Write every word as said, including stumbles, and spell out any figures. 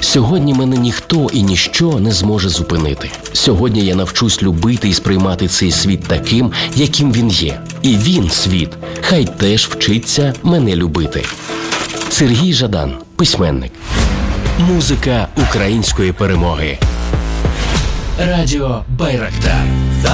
Сьогодні мене ніхто і ніщо не зможе зупинити. Сьогодні я навчусь любити і сприймати цей світ таким, яким він є. І він, світ, хай теж вчиться мене любити. Сергій Жадан, письменник. Музика української перемоги. Радіо Байрактар.